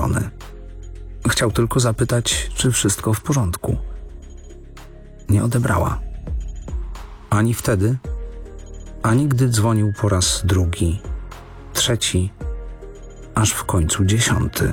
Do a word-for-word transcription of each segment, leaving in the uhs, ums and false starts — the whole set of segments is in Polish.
żony. Chciał tylko zapytać, czy wszystko w porządku. Nie odebrała. Ani wtedy, ani gdy dzwonił po raz drugi, trzeci, aż w końcu dziesiąty.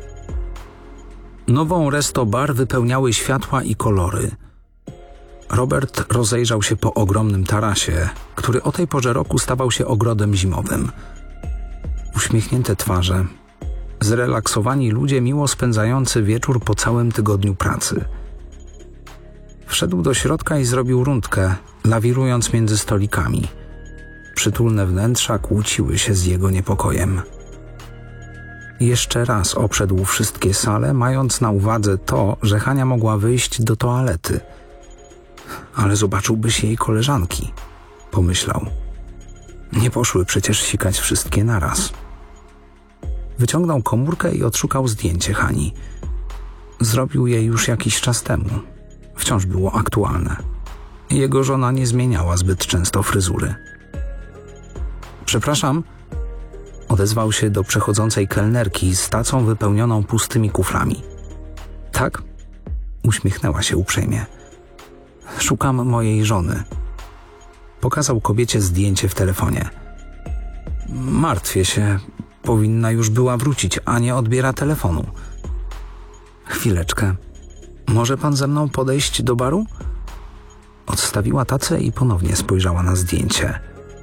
Nową resto bar wypełniały światła i kolory. Robert rozejrzał się po ogromnym tarasie, który o tej porze roku stawał się ogrodem zimowym. Uśmiechnięte twarze, zrelaksowani ludzie miło spędzający wieczór po całym tygodniu pracy. Wszedł do środka i zrobił rundkę, lawirując między stolikami. Przytulne wnętrza kłóciły się z jego niepokojem. Jeszcze raz obszedł wszystkie sale, mając na uwadze to, że Hania mogła wyjść do toalety. Ale zobaczyłbyś jej koleżanki, pomyślał. Nie poszły przecież sikać wszystkie naraz. Wyciągnął komórkę i odszukał zdjęcie Hani. Zrobił je już jakiś czas temu. Wciąż było aktualne. Jego żona nie zmieniała zbyt często fryzury. Przepraszam, odezwał się do przechodzącej kelnerki z tacą wypełnioną pustymi kuflami. Tak? Uśmiechnęła się uprzejmie. Szukam mojej żony. Pokazał kobiecie zdjęcie w telefonie. Martwię się. Powinna już była wrócić, a nie odbiera telefonu. Chwileczkę. Może pan ze mną podejść do baru? Odstawiła tacę i ponownie spojrzała na zdjęcie.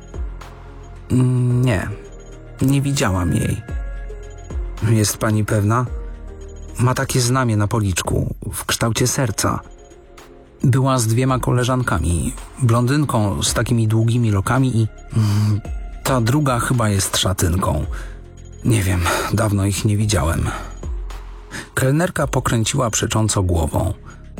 Nie, nie widziałam jej. Jest pani pewna? Ma takie znamie na policzku, w kształcie serca. Była z dwiema koleżankami, blondynką z takimi długimi lokami i mm, ta druga chyba jest szatynką. Nie wiem, dawno ich nie widziałem. Kelnerka pokręciła przecząco głową.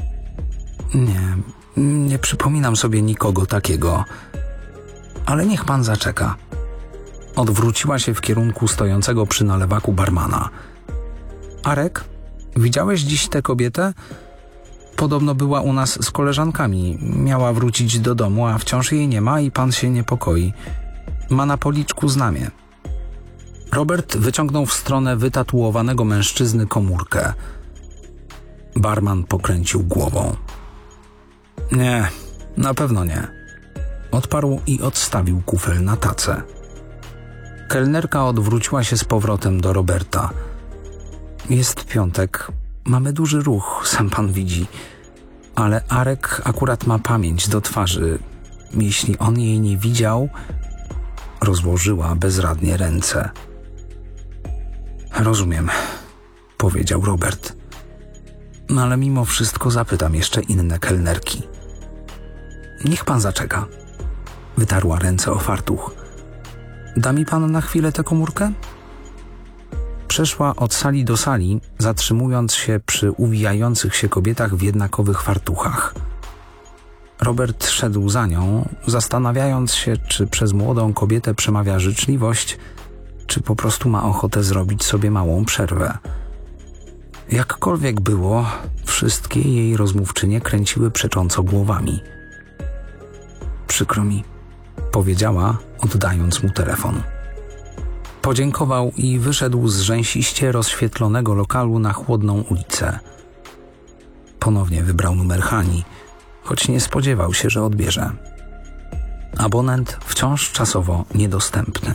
Nie, nie przypominam sobie nikogo takiego. Ale niech pan zaczeka. Odwróciła się w kierunku stojącego przy nalewaku barmana. Arek, widziałeś dziś tę kobietę? Podobno była u nas z koleżankami. Miała wrócić do domu, a wciąż jej nie ma i pan się niepokoi. Ma na policzku znamie. Robert wyciągnął w stronę wytatuowanego mężczyzny komórkę. Barman pokręcił głową. Nie, na pewno nie. Odparł i odstawił kufel na tacę. Kelnerka odwróciła się z powrotem do Roberta. Jest piątek. Mamy duży ruch, sam pan widzi. Ale Arek akurat ma pamięć do twarzy. Jeśli on jej nie widział... Rozłożyła bezradnie ręce. Rozumiem, powiedział Robert. No ale mimo wszystko zapytam jeszcze inne kelnerki. Niech pan zaczeka. Wytarła ręce o fartuch. Da mi pan na chwilę tę komórkę? Przeszła od sali do sali, zatrzymując się przy uwijających się kobietach w jednakowych fartuchach. Robert szedł za nią, zastanawiając się, czy przez młodą kobietę przemawia życzliwość, czy po prostu ma ochotę zrobić sobie małą przerwę. Jakkolwiek było, wszystkie jej rozmówczynie kręciły przecząco głowami. Przykro mi, powiedziała, oddając mu telefon. Podziękował i wyszedł z rzęsiście rozświetlonego lokalu na chłodną ulicę. Ponownie wybrał numer Hani, choć nie spodziewał się, że odbierze. Abonent wciąż czasowo niedostępny.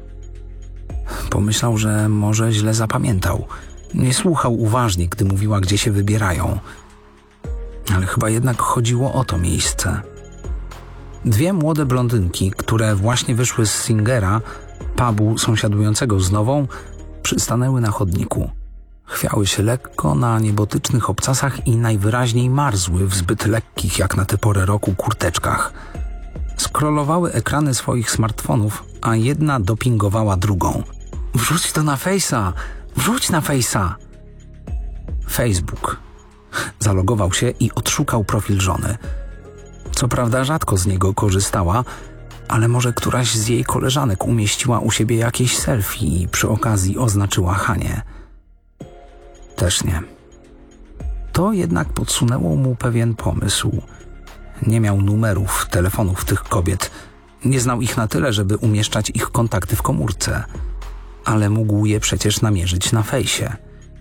Pomyślał, że może źle zapamiętał. Nie słuchał uważnie, gdy mówiła, gdzie się wybierają. Ale chyba jednak chodziło o to miejsce. Dwie młode blondynki, które właśnie wyszły z Singera, pubu sąsiadującego z Nową, przystanęły na chodniku. Chwiały się lekko na niebotycznych obcasach i najwyraźniej marzły w zbyt lekkich jak na tę porę roku kurteczkach. Skrolowały ekrany swoich smartfonów, a jedna dopingowała drugą. Wrzuć to na Face'a! Wrzuć na Face'a! Facebook. Zalogował się i odszukał profil żony. Co prawda rzadko z niego korzystała, ale może któraś z jej koleżanek umieściła u siebie jakieś selfie i przy okazji oznaczyła Hanię. Też nie. To jednak podsunęło mu pewien pomysł. Nie miał numerów telefonów tych kobiet. Nie znał ich na tyle, żeby umieszczać ich kontakty w komórce. Ale mógł je przecież namierzyć na fejsie.